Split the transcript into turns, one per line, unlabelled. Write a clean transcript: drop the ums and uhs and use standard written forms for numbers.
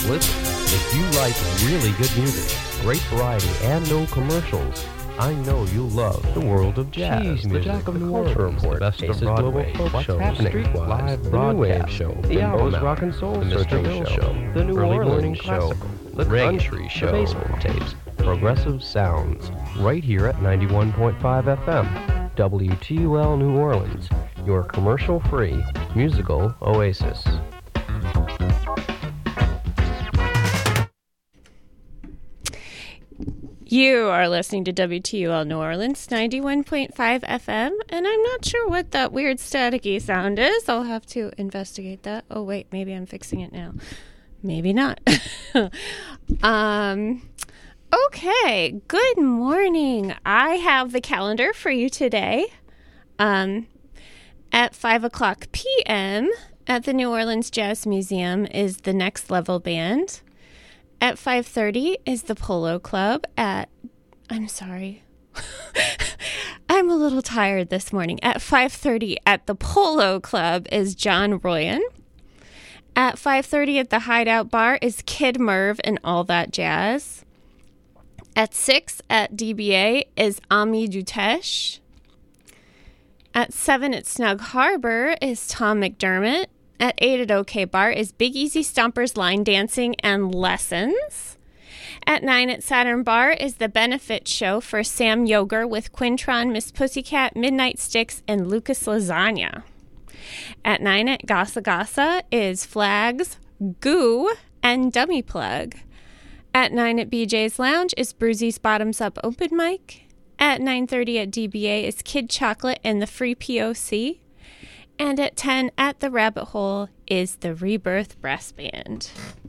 Listen, if you like really good music, great variety, and no commercials, I know you'll love the world of jazz.
Cheese
the
music,
Jack of
the
New
Culture
Orleans,
Report,
the Best
Taste
of
of
Broadway,
Global Folk
What's
Shows,
Happening,
Streetwise,
the
The
New Wave
Broadcast,
Show,
The
Bimbo's
Almanac,
Rock and Soul,
The Mr.
Searching
Bill
Show,
Show,
the New
Early
Orleans
Morning
Show,
Classical,
the
Reggae,
Country
The
Show,
Basement Tapes,
Progressive Sounds, right here at 91.5 FM, WTUL New Orleans, your commercial-free musical oasis.
You are listening to WTUL New Orleans 91.5 FM, and I'm not sure what that weird staticky sound is. I'll have to investigate that. Oh, wait, maybe I'm fixing it now. Maybe not. Okay, good morning. I have the calendar for you today. At 5 o'clock p.m. at the New Orleans Jazz Museum is the Next Level Band. At 5:30 is the Polo Club I'm sorry. I'm a little tired this morning. At 5:30 at the Polo Club is John Royan. At 5:30 at the Hideout Bar is Kid Merv and All That Jazz. At 6 at DBA is Ami Dutesh. At 7 at Snug Harbor is Tom McDermott. At 8 at OK Bar is Big Easy Stompers Line Dancing and Lessons. At 9 at Saturn Bar is the Benefit Show for Sam Yoger with Quintron, Miss Pussycat, Midnight Sticks, and Lucas Lasagna. At 9 at Gasa Gasa is Flags, Goo, and Dummy Plug. At 9 at BJ's Lounge is Bruzy's Bottoms Up Open Mic. At 9:30 at DBA is Kid Chocolate and the Free POC. And at 10 at the Rabbit Hole is the Rebirth Brass Band.